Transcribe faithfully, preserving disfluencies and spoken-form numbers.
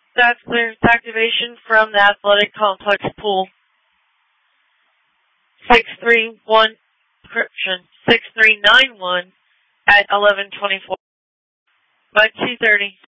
That's clearance activation from the Athletic Complex pool. six three one, correction, six three nine one at eleven twenty-four by two thirty.